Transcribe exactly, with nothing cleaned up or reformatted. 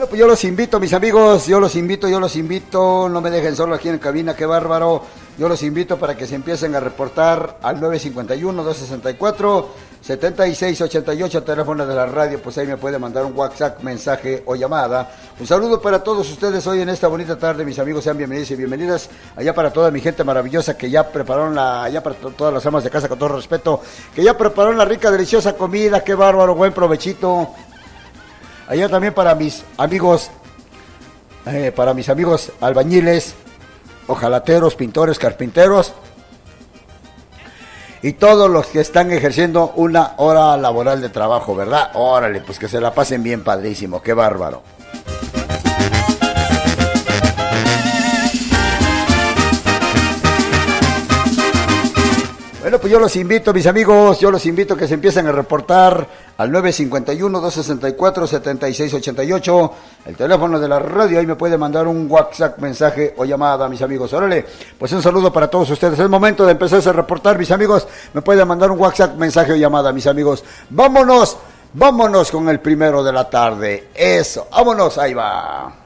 pues yo los invito, mis amigos, yo los invito, yo los invito, no me dejen solo aquí en cabina, qué bárbaro. Yo los invito para que se empiecen a reportar al nueve cinco uno, dos seis cuatro, siete seis ocho ocho, teléfono de la radio, pues ahí me puede mandar un WhatsApp, mensaje o llamada. Un saludo para todos ustedes hoy en esta bonita tarde, mis amigos, sean bienvenidos y bienvenidas. Allá para toda mi gente maravillosa que ya prepararon la, allá para to- todas las amas de casa, con todo respeto, que ya prepararon la rica, deliciosa comida, qué bárbaro, buen provechito. Allá también para mis amigos, eh, para mis amigos albañiles, hojalateros, pintores, carpinteros y todos los que están ejerciendo una hora laboral de trabajo, ¿verdad? Órale, pues que se la pasen bien padrísimo, qué bárbaro. Bueno, pues yo los invito, mis amigos, yo los invito a que se empiecen a reportar al nueve cinco uno, dos seis cuatro, siete seis ocho ocho, el teléfono de la radio, ahí me puede mandar un WhatsApp, mensaje o llamada, mis amigos. Órale, pues un saludo para todos ustedes. Es el momento de empezar a reportar, mis amigos. Me pueden mandar un WhatsApp, mensaje o llamada, mis amigos. Vámonos, vámonos con el primero de la tarde. Eso, vámonos, ahí va.